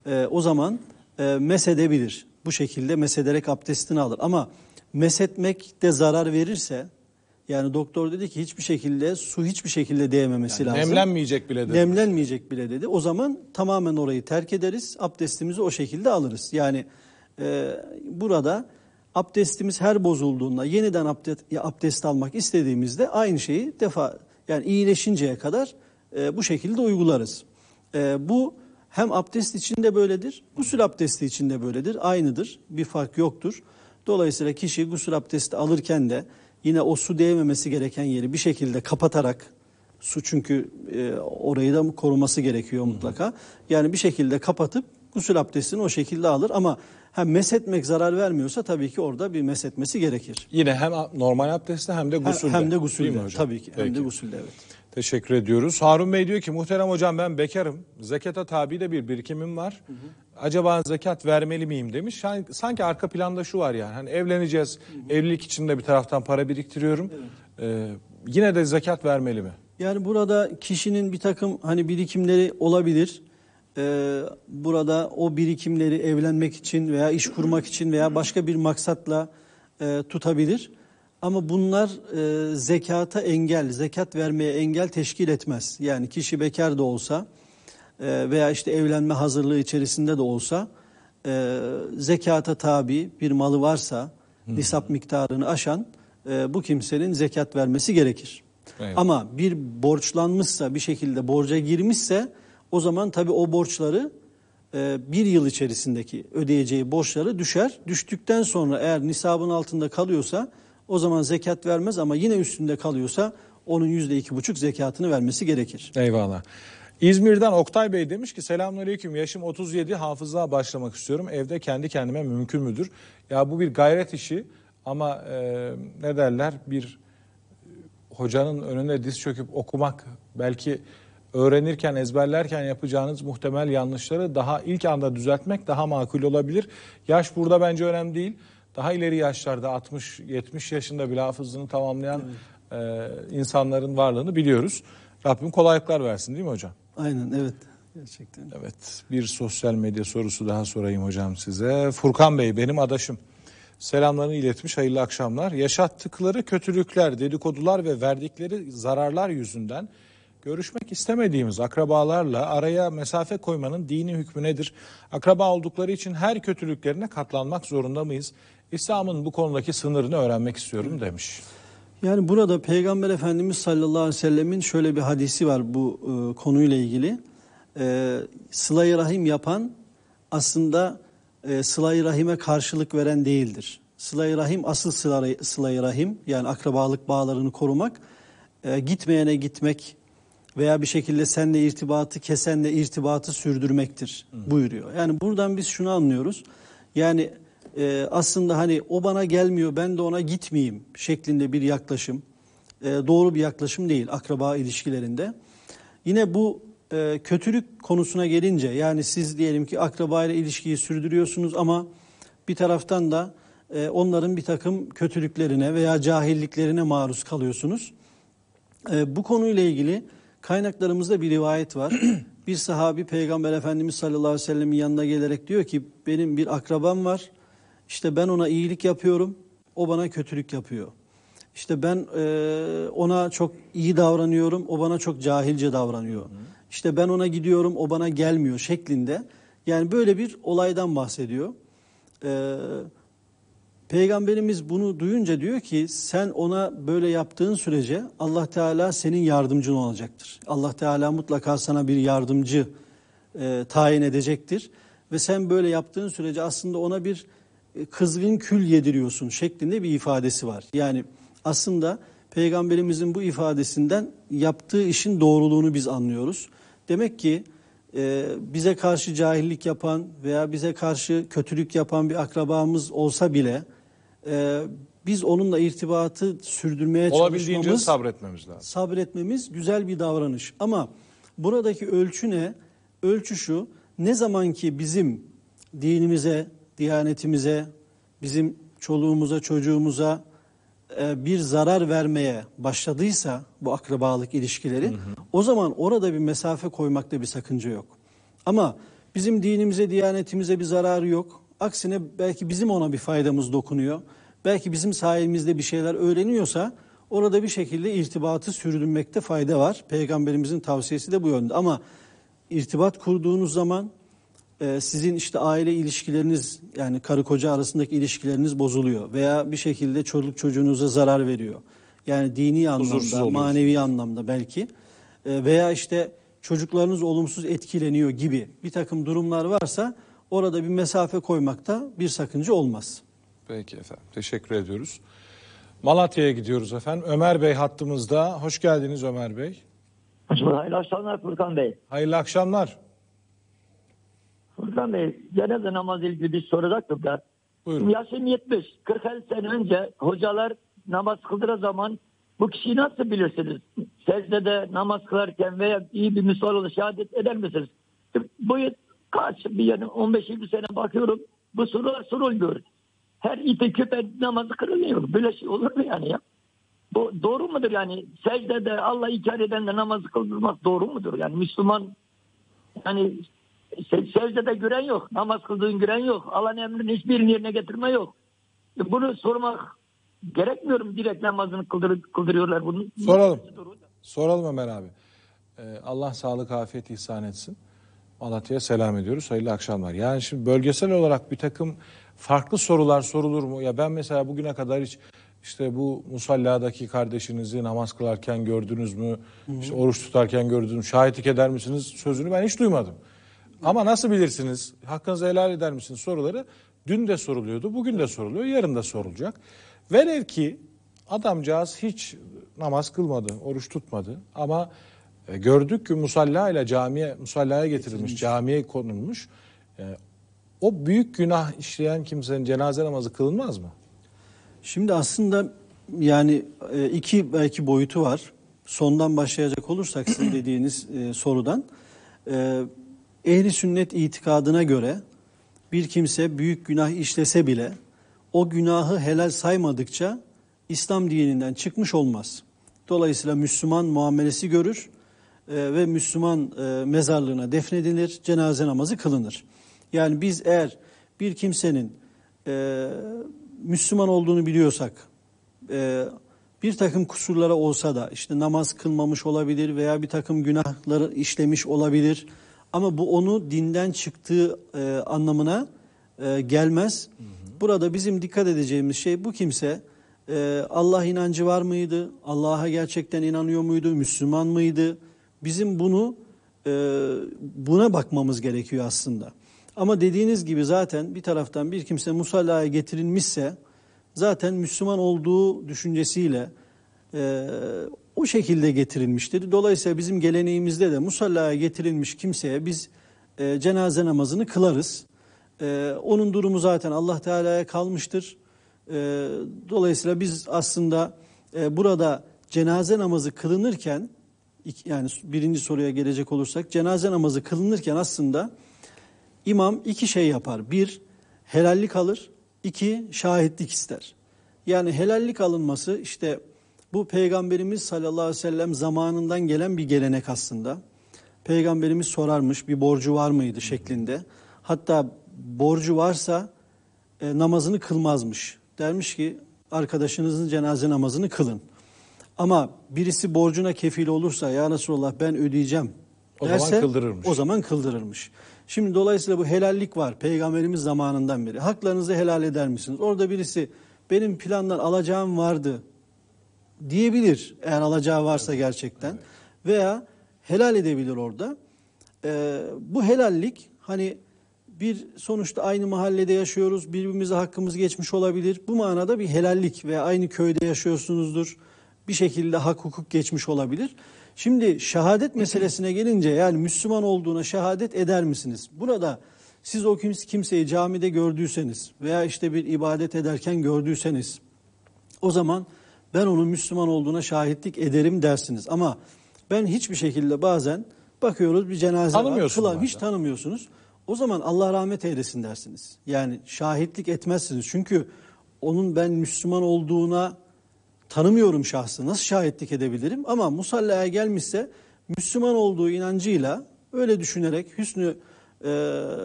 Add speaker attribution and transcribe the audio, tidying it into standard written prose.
Speaker 1: o zaman mesedebilir. Bu şekilde mesederek abdestini alır. Ama mesetmek de zarar verirse, yani doktor dedi ki hiçbir şekilde değmemesi lazım.
Speaker 2: Nemlenmeyecek bile dedi.
Speaker 1: Nemlenmeyecek bile dedi. O zaman tamamen orayı terk ederiz. Abdestimizi o şekilde alırız. Yani burada abdestimiz her bozulduğunda yeniden abdest almak istediğimizde aynı şeyi yani iyileşinceye kadar bu şekilde uygularız. Bu hem abdest için de böyledir, gusül abdesti için de böyledir. Aynıdır, bir fark yoktur. Dolayısıyla kişi gusül abdesti alırken de yine o su değmemesi gereken yeri bir şekilde kapatarak, su çünkü orayı da koruması gerekiyor mutlaka. Yani bir şekilde kapatıp gusül abdestini o şekilde alır ama meshetmek zarar vermiyorsa tabii ki orada bir meshetmesi gerekir.
Speaker 2: Yine hem normal abdestte hem de gusülde.
Speaker 1: Hem de gusülde tabii ki.
Speaker 2: Peki.
Speaker 1: Hem de gusülde, evet.
Speaker 2: Teşekkür ediyoruz. Harun Bey diyor ki muhterem hocam ben bekarım. Zekata tabi de bir birikimim var. Acaba zekat vermeli miyim demiş. Sanki arka planda şu var yani. Hani evleneceğiz. Evlilik için de bir taraftan para biriktiriyorum. Evet. Yine de zekat vermeli mi?
Speaker 1: Yani burada kişinin bir takım birikimleri olabilir. Burada o birikimleri evlenmek için veya iş kurmak için veya başka bir maksatla tutabilir. Ama bunlar zekat vermeye engel teşkil etmez. Yani kişi bekar da olsa veya işte evlenme hazırlığı içerisinde de olsa zekata tabi bir malı varsa nisap miktarını aşan bu kimsenin zekat vermesi gerekir. Evet. Ama bir borçlanmışsa, bir şekilde borca girmişse o zaman tabii o borçları bir yıl içerisindeki ödeyeceği borçları düşer. Düştükten sonra eğer nisabın altında kalıyorsa o zaman zekat vermez ama yine üstünde kalıyorsa onun %2,5 zekatını vermesi gerekir.
Speaker 2: Eyvallah. İzmir'den Oktay Bey demiş ki selamünaleyküm, yaşım 37, hafızlığa başlamak istiyorum. Evde kendi kendime mümkün müdür? Ya bu bir gayret işi ama ne derler, bir hocanın önünde diz çöküp okumak, belki öğrenirken, ezberlerken yapacağınız muhtemel yanlışları daha ilk anda düzeltmek daha makul olabilir. Yaş burada bence önemli değil. Daha ileri yaşlarda 60-70 yaşında bile hafızlığını tamamlayan insanların varlığını biliyoruz. Rabbim kolaylıklar versin değil mi hocam?
Speaker 1: Aynen, evet. Gerçekten.
Speaker 2: Evet, bir sosyal medya sorusu daha sorayım hocam size. Furkan Bey benim adaşım. Selamlarını iletmiş, hayırlı akşamlar. Yaşattıkları kötülükler, dedikodular ve verdikleri zararlar yüzünden görüşmek istemediğimiz akrabalarla araya mesafe koymanın dini hükmü nedir? Akraba oldukları için her kötülüklerine katlanmak zorunda mıyız? İslam'ın bu konudaki sınırını öğrenmek istiyorum demiş.
Speaker 1: Yani burada Peygamber Efendimiz sallallahu aleyhi ve sellemin şöyle bir hadisi var bu konuyla ilgili. Sıla-i rahim yapan aslında sıla-i rahime karşılık veren değildir. Sıla-i rahim asıl sıla-i rahim, yani akrabalık bağlarını korumak, gitmeyene gitmek veya bir şekilde seninle irtibatı kesenle irtibatı sürdürmektir buyuruyor. Yani buradan biz şunu anlıyoruz. Yani aslında o bana gelmiyor, ben de ona gitmeyeyim şeklinde bir yaklaşım doğru bir yaklaşım değil akraba ilişkilerinde. Yine bu kötülük konusuna gelince, yani siz diyelim ki akraba ile ilişkiyi sürdürüyorsunuz ama bir taraftan da onların bir takım kötülüklerine veya cahilliklerine maruz kalıyorsunuz. Bu konuyla ilgili kaynaklarımızda bir rivayet var. Bir sahabi Peygamber Efendimiz sallallahu aleyhi ve sellemin yanına gelerek diyor ki benim bir akrabam var. İşte ben ona iyilik yapıyorum, o bana kötülük yapıyor. İşte ben ona çok iyi davranıyorum, o bana çok cahilce davranıyor. İşte ben ona gidiyorum, o bana gelmiyor şeklinde. Yani böyle bir olaydan bahsediyor. Peygamberimiz bunu duyunca diyor ki sen ona böyle yaptığın sürece Allah Teala senin yardımcın olacaktır. Allah Teala mutlaka sana bir yardımcı tayin edecektir. Ve sen böyle yaptığın sürece aslında ona bir kızgın kül yediriyorsun şeklinde bir ifadesi var. Yani aslında Peygamberimizin bu ifadesinden yaptığı işin doğruluğunu biz anlıyoruz. Demek ki bize karşı cahillik yapan veya bize karşı kötülük yapan bir akrabamız olsa bile biz onunla irtibatı sürdürmeye
Speaker 2: olabildiğince sabretmemiz lazım.
Speaker 1: Sabretmemiz güzel bir davranış. Ama buradaki ölçü ne? Ölçü şu: ne zaman ki bizim dinimize, diyanetimize, bizim çoluğumuza, çocuğumuza bir zarar vermeye başladıysa bu akrabalık ilişkileri, o zaman orada bir mesafe koymakta bir sakınca yok. Ama Bizim dinimize, diyanetimize bir zararı yok. Aksine belki bizim ona bir faydamız dokunuyor. Belki bizim sayemizde bir şeyler öğreniyorsa orada bir şekilde irtibatı sürdürmekte fayda var. Peygamberimizin tavsiyesi de bu yönde. Ama irtibat kurduğunuz zaman sizin işte aile ilişkileriniz, yani karı koca arasındaki ilişkileriniz bozuluyor. Veya bir şekilde çocuk çocuğunuza zarar veriyor. Yani dini anlamda, manevi anlamda belki. Veya işte çocuklarınız olumsuz etkileniyor gibi bir takım durumlar varsa orada bir mesafe koymakta bir sakınca olmaz.
Speaker 2: Peki efendim. Teşekkür ediyoruz. Malatya'ya gidiyoruz efendim. Ömer Bey hattımızda. Hoş geldiniz Ömer Bey.
Speaker 3: Hayırlı akşamlar Furkan Bey.
Speaker 2: Hayırlı akşamlar.
Speaker 3: Furkan Bey, cenaze namazı ilgili bir soracaktım da.
Speaker 2: Buyurun.
Speaker 3: Yaşım 70. 40-50 sene önce hocalar namaz kıldığı zaman bu kişiyi nasıl bilirsiniz? Secdede namaz kılarken veya iyi bir Müslüman şehadet eder misiniz? Bu kaç bir yani 15-20 sene bakıyorum bu sorular sorulmuyor. Her ite küpe namazı kılınıyor. Böyle şey olur mu yani ya? Bu doğru mudur yani? Secdede Allah inkar eden de namazı kıldırmak doğru mudur? Yani Müslüman yani secdede gören yok. Namaz kıldığın gören yok. Allah'ın emrinin hiçbirini yerine getirme yok. Bunu sormak gerekmiyor mu? Direkt namazını kıldırıyorlar bunu.
Speaker 2: Soralım. Soralım Ömer abi. Allah sağlık, afiyet ihsan etsin. Malatya'ya selam ediyoruz. Hayırlı akşamlar. Yani şimdi bölgesel olarak bir takım farklı sorular sorulur mu? Ya ben mesela bugüne kadar hiç işte bu musalladaki kardeşinizi namaz kılarken gördünüz mü? İşte oruç tutarken gördünüz mü? Şahitlik eder misiniz? Sözünü ben hiç duymadım. Ama nasıl bilirsiniz? Hakkınızı helal eder misiniz? Soruları dün de soruluyordu, bugün de soruluyor, yarın da sorulacak. Velev ki adamcağız hiç namaz kılmadı, oruç tutmadı ama gördük ki musallaya getirilmiş, camiye konulmuş. O büyük günah işleyen kimsenin cenaze namazı kılınmaz mı?
Speaker 1: Şimdi aslında yani iki belki boyutu var. Sondan başlayacak olursak sizin dediğiniz sorudan. Ehli sünnet itikadına göre bir kimse büyük günah işlese bile o günahı helal saymadıkça İslam dininden çıkmış olmaz. Dolayısıyla Müslüman muamelesi görür ve Müslüman mezarlığına defnedilir, cenaze namazı kılınır. Yani biz eğer bir kimsenin Müslüman olduğunu biliyorsak, bir takım kusurlara olsa da işte namaz kılmamış olabilir veya bir takım günahları işlemiş olabilir. Ama bu onu dinden çıktığı anlamına gelmez. Burada bizim dikkat edeceğimiz şey bu kimse Allah inancı var mıydı? Allah'a gerçekten inanıyor muydu? Müslüman mıydı? Bizim buna bakmamız gerekiyor aslında. Ama dediğiniz gibi zaten bir taraftan bir kimse musallaya getirilmişse zaten Müslüman olduğu düşüncesiyle o şekilde getirilmiştir. Dolayısıyla bizim geleneğimizde de musallaya getirilmiş kimseye biz cenaze namazını kılarız. Onun durumu zaten Allah Teala'ya kalmıştır. Dolayısıyla biz aslında burada cenaze namazı kılınırken, yani birinci soruya gelecek olursak, cenaze namazı kılınırken aslında imam iki şey yapar. Bir, helallik alır. İki, şahitlik ister. Yani helallik alınması işte bu Peygamberimiz sallallahu aleyhi ve sellem zamanından gelen bir gelenek aslında. Peygamberimiz sorarmış bir borcu var mıydı şeklinde. Hatta borcu varsa namazını kılmazmış. Dermiş ki arkadaşınızın cenaze namazını kılın. Ama birisi borcuna kefil olursa ya Resulallah ben ödeyeceğim derse o zaman kıldırırmış. Şimdi dolayısıyla bu helallik var Peygamberimiz zamanından beri. Haklarınızı helal eder misiniz? Orada birisi benim plandan alacağım vardı diyebilir eğer alacağı varsa gerçekten. Evet. Veya helal edebilir orada. Bu helallik hani bir sonuçta aynı mahallede yaşıyoruz, birbirimize hakkımız geçmiş olabilir. Bu manada bir helallik veya aynı köyde yaşıyorsunuzdur. Bir şekilde hak hukuk geçmiş olabilir. Şimdi şehadet meselesine gelince yani Müslüman olduğuna şehadet eder misiniz? Burada siz o kimseyi camide gördüyseniz veya işte bir ibadet ederken gördüyseniz o zaman ben onun Müslüman olduğuna şahitlik ederim dersiniz. Ama ben hiçbir şekilde bazen bakıyoruz bir cenaze var, hiç tanımıyorsunuz. O zaman Allah rahmet eylesin dersiniz. Yani şahitlik etmezsiniz. Çünkü onun ben Müslüman olduğuna tanımıyorum şahsı. Nasıl şahitlik edebilirim? Ama musallaya gelmişse Müslüman olduğu inancıyla öyle düşünerek hüsnü e,